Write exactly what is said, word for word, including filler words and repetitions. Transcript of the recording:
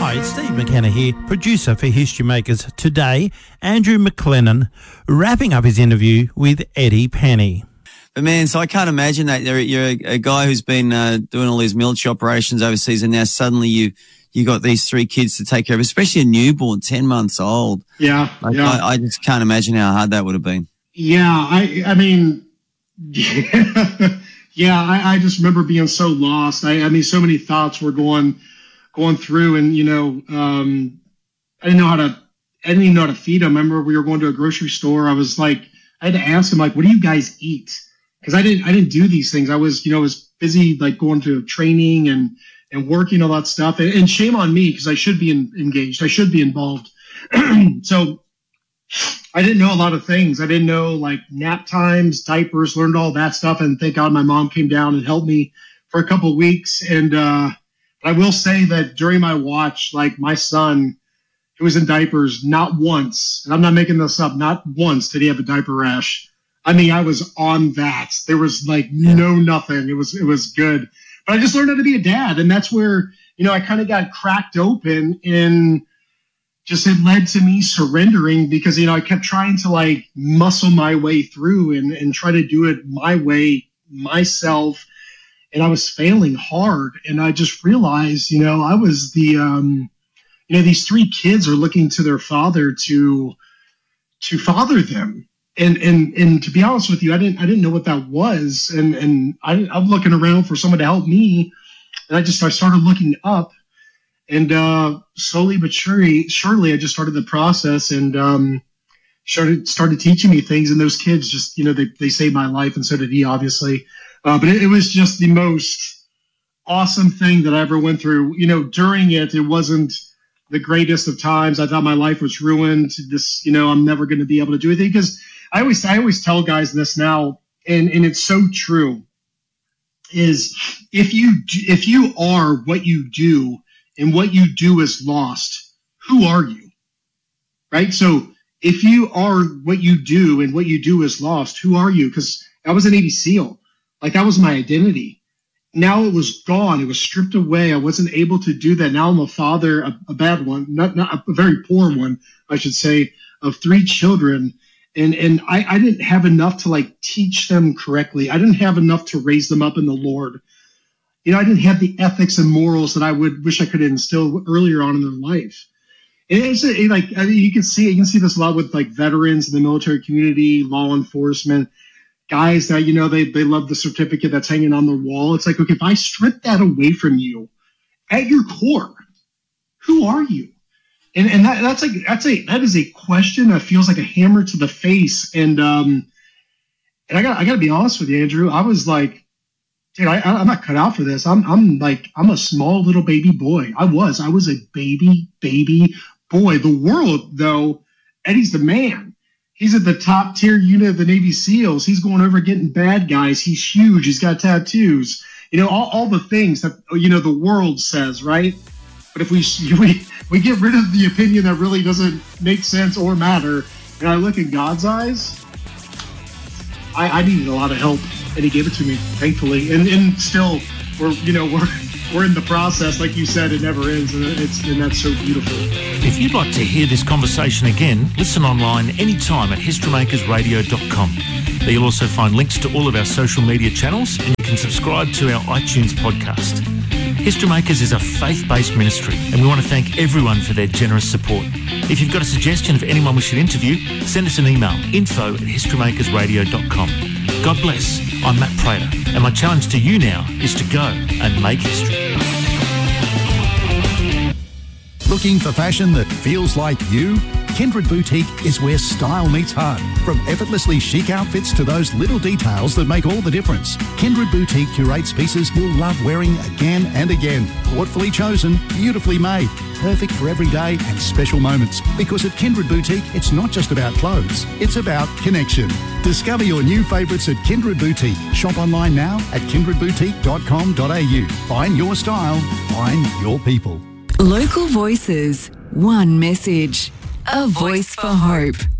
Hi, it's Steve McKenna here, producer for History Makers. Today, Andrew McLennan wrapping up his interview with Eddie Penny. But man, so I can't imagine that you're, you're a, a guy who's been uh, doing all these military operations overseas, and now suddenly you you got these three kids to take care of, especially a newborn, ten months old. Yeah, like, yeah. I, I just can't imagine how hard that would have been. Yeah, I I mean, yeah, yeah I, I just remember being so lost. I, I mean, so many thoughts were going going through, and you know, um, I didn't know how to. I didn't even know how to feed them. I remember we were going to a grocery store. I was like, I had to ask him, like, what do you guys eat? Because I didn't I didn't do these things. I was, you know, was busy like going to training and and working, all that stuff. And, and shame on me, because I should be in, engaged. I should be involved. So I didn't know a lot of things. I didn't know like nap times, diapers, learned all that stuff. And thank God my mom came down and helped me for a couple of weeks. And uh, I will say that during my watch, like my son, who was in diapers, not once, and I'm not making this up, not once did he have a diaper rash. I mean, I was on that. There was like no nothing. It was it was good. But I just learned how to be a dad, and that's where, you know, I kind of got cracked open, and just it led to me surrendering, because, you know, I kept trying to like muscle my way through and, and try to do it my way, myself, and I was failing hard. And I just realized, you know, I was the, um, you know, these three kids are looking to their father to to father them. And and and to be honest with you, I didn't I didn't know what that was, and and I, I'm looking around for someone to help me, and I just I started looking up, and uh, slowly but surely, surely I just started the process, and um, started started teaching me things. And those kids just, you know, they they saved my life, and so did he, obviously. Uh, but it, it was just the most awesome thing that I ever went through. You know, during it, it wasn't the greatest of times. I thought my life was ruined. This, you know, I'm never going to be able to do anything, because I always, I always tell guys this now, and, and it's so true, is if you, if you are what you do and what you do is lost, who are you? Right? So if you are what you do and what you do is lost, who are you? Because I was a Navy SEAL. Like, that was my identity. Now it was gone. It was stripped away. I wasn't able to do that. Now I'm a father, a, a bad one, not, not a very poor one, I should say, of three children. And and I, I didn't have enough to like teach them correctly. I didn't have enough to raise them up in the Lord. You know, I didn't have the ethics and morals that I would wish I could instill earlier on in their life. And it's it, like, I mean, you can see you can see this a lot with like veterans in the military community, law enforcement, guys that, you know, they they love the certificate that's hanging on the wall. It's like, okay, if I strip that away from you at your core, who are you? And and that, that's like that's a that is a question that feels like a hammer to the face. And um and I got I got to be honest with you, Andrew. I was like, dude, I, I'm not cut out for this. I'm I'm like I'm a small little baby boy. I was I was a baby baby boy. The world, though, Eddie's the man. He's at the top tier unit of the Navy SEALs. He's going over getting bad guys. He's huge. He's got tattoos. You know, all, all the things that, you know, the world says, right? But if we we we get rid of the opinion that really doesn't make sense or matter, and I look in God's eyes, I, I needed a lot of help, and He gave it to me, thankfully. And and still, we're you know we're we're in the process, like you said, it never ends, and it's and that's so beautiful. If you'd like to hear this conversation again, listen online anytime at history makers radio dot com. There you'll also find links to all of our social media channels, and you can subscribe to our iTunes podcast. History Makers is a faith-based ministry, and we want to thank everyone for their generous support. If you've got a suggestion of anyone we should interview, send us an email, info at history makers radio dot com. God bless. I'm Matt Prater, and my challenge to you now is to go and make history. Looking for fashion that feels like you? Kindred Boutique is where style meets heart. From effortlessly chic outfits to those little details that make all the difference. Kindred Boutique curates pieces you'll love wearing again and again. Thoughtfully chosen, beautifully made. Perfect for every day and special moments. Because at Kindred Boutique, it's not just about clothes, it's about connection. Discover your new favourites at Kindred Boutique. Shop online now at kindred boutique dot com dot a u. Find your style, find your people. Local voices, one message. A voice for hope.